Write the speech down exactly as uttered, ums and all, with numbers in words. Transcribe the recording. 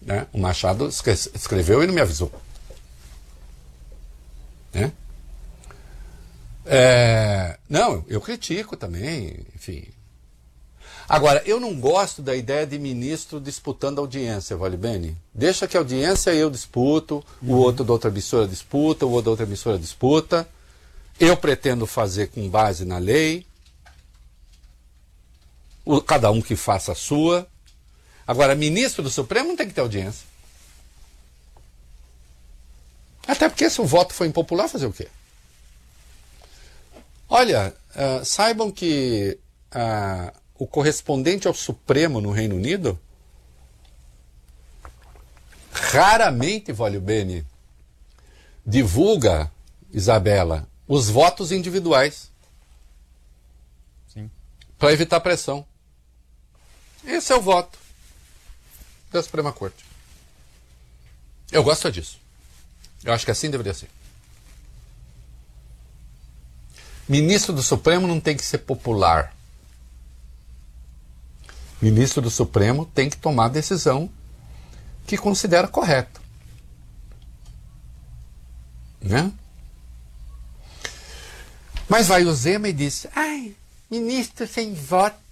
Né? O Machado escre- escreveu e não me avisou. Né? É, não, eu critico também, enfim. Agora, eu não gosto da ideia de ministro disputando audiência, Vale Bene. Deixa que a audiência eu disputo, uhum. o outro da outra emissora disputa, o outro da outra emissora disputa. Eu pretendo fazer com base na lei. O, cada um que faça a sua. Agora, ministro do Supremo não tem que ter audiência. Até porque se o voto foi impopular, fazer o quê? Olha, uh, saibam que uh, o correspondente ao Supremo no Reino Unido raramente, Vale Bene, divulga, Isabela, os votos individuais. Sim. Para evitar pressão. Esse é o voto da Suprema Corte. Eu gosto disso. Eu acho que assim deveria ser. Ministro do Supremo não tem que ser popular. Ministro do Supremo tem que tomar a decisão que considera correta. Né? Mas vai o Zema e diz, ai, ministro sem voto